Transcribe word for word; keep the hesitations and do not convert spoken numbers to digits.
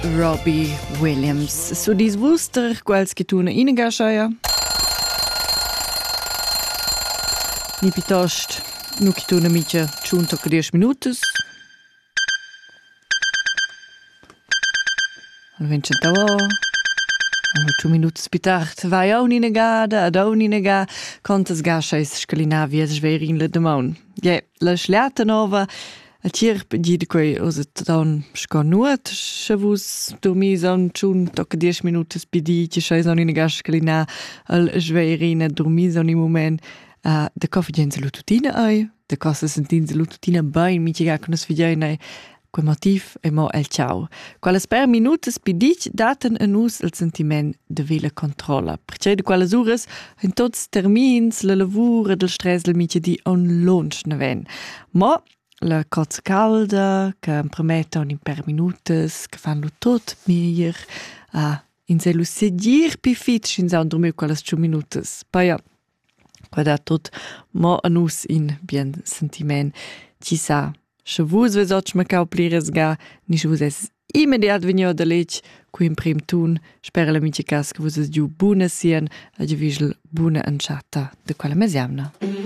Robbie Williams. Su dis vuster quals che tuna inaga schaia? Ni pitost nu che tuna mica ciunto che dieci minutos. Al vincentavo. Al tu minutos pitart. Vai au ninegada, ad au ninega. Contas gashais scalinavi es sverin la demon. Je, la schleata nova. A cirp di de quei osa don sconuat, shavus dormis on chun toc dieci minutos pidi, ci schais on in gascalina al sveirina dormis on in moment. Uh, de coffe gens lututina ai, de cosa sentins lututina bain mi ciga con as figliaina quel motiv e mo el ciao. Quales per minutos pidi daten a nus il sentiment de vela controlla. Perché de quales ures in tots termins la lavura del stress del mica di on lunch ne ven. Mo la cozza calda, che permettono in per minutos, che fanno tot meglio, uh, in se lo sedir pi fit, in se dormir quelles ciu minutos. Poi ja, qua da tot mo a nus in bien sentiment. Ci sa, se vus ves och me cau plires ga, ni se vus es immediat venio da lec, qui in prim tun, spera la mica cas che vus es giu buna sien, a giu vigel buna anciata de quella mesiamna.